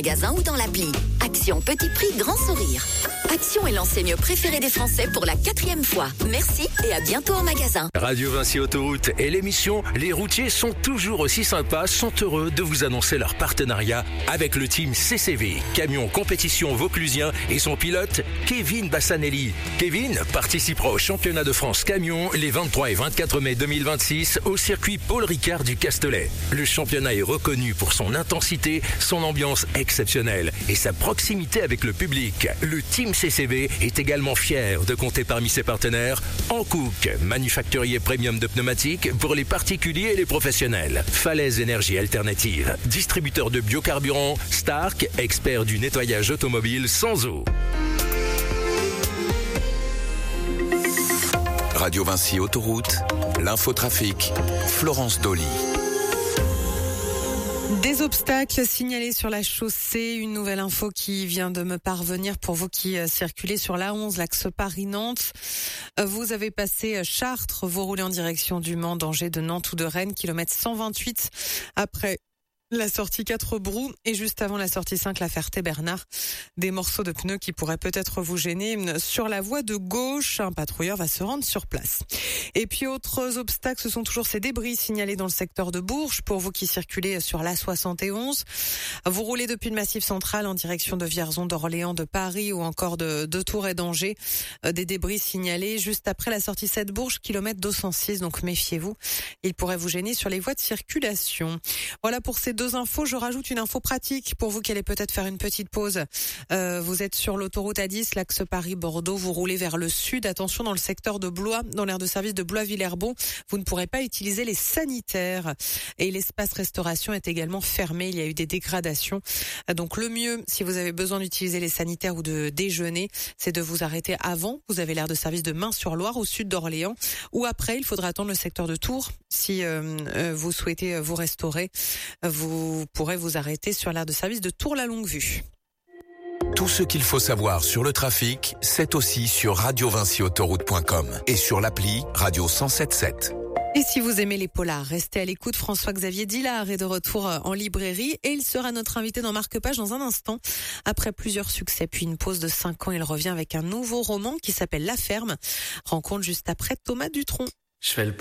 magasin ou dans l'appli. Action petit prix, grand sourire. Action est l'enseigne préférée des Français pour la 4e fois. Merci et à bientôt en magasin. Radio Vinci Autoroute et l'émission Les routiers sont toujours aussi sympas sont heureux de vous annoncer leur partenariat avec le team CCV, camion compétition vauclusien et son pilote Kevin Bassanelli. Kevin participera au championnat de France camion les 23 et 24 mai 2026 au circuit Paul Ricard du Castellet. Le championnat est reconnu pour son intensité, son ambiance exceptionnelle et sa proximité avec le public. Le team CCV est également fier de compter parmi ses partenaires Hankook, manufacturier premium de pneumatiques pour les particuliers et les professionnels. Falaise Énergie Alternative, distributeur de biocarburants. Stark, expert du nettoyage automobile sans eau. Radio Vinci Autoroute, l'infotrafic, Florence Dolly. Des obstacles signalés sur la chaussée. Une nouvelle info qui vient de me parvenir pour vous qui circulez sur l'A11, l'axe Paris-Nantes. Vous avez passé Chartres, vous roulez en direction du Mans, danger de Nantes ou de Rennes, kilomètre 128 après la sortie 4 Brou et juste avant la sortie 5 La Ferté-Bernard. Des morceaux de pneus qui pourraient peut-être vous gêner sur la voie de gauche. Un patrouilleur va se rendre sur place. Et puis autres obstacles, ce sont toujours ces débris signalés dans le secteur de Bourges pour vous qui circulez sur l'A71. Vous roulez depuis le Massif central en direction de Vierzon, d'Orléans, de Paris ou encore de Tours et d'Angers. Des débris signalés juste après la sortie 7 Bourges, kilomètre 206. Donc méfiez-vous, ils pourraient vous gêner sur les voies de circulation. Voilà pour ces deux infos. Je rajoute une info pratique pour vous qui allez peut-être faire une petite pause. Vous êtes sur l'autoroute A10, l'axe Paris-Bordeaux. Vous roulez vers le sud. Attention, dans le secteur de Blois, dans l'aire de service de Blois-Villers-Beau, vous ne pourrez pas utiliser les sanitaires. Et l'espace restauration est également fermé. Il y a eu des dégradations. Donc le mieux, si vous avez besoin d'utiliser les sanitaires ou de déjeuner, c'est de vous arrêter avant. Vous avez l'aire de service de Main-sur-Loire, au sud d'Orléans. Ou après, il faudra attendre le secteur de Tours. Si vous souhaitez vous restaurer, vous pourrez vous arrêter sur l'aire de service de Tours-la-Longue-Vue. Tout ce qu'il faut savoir sur le trafic, c'est aussi sur radiovinciautoroute.com et sur l'appli Radio 107.7. Et si vous aimez les polars, restez à l'écoute. François-Xavier Dillard est de retour en librairie et il sera notre invité dans Marque-Page dans un instant. Après plusieurs succès puis une pause de 5 ans, il revient avec un nouveau roman qui s'appelle La Ferme. Rencontre juste après Thomas Dutronc. Je fais le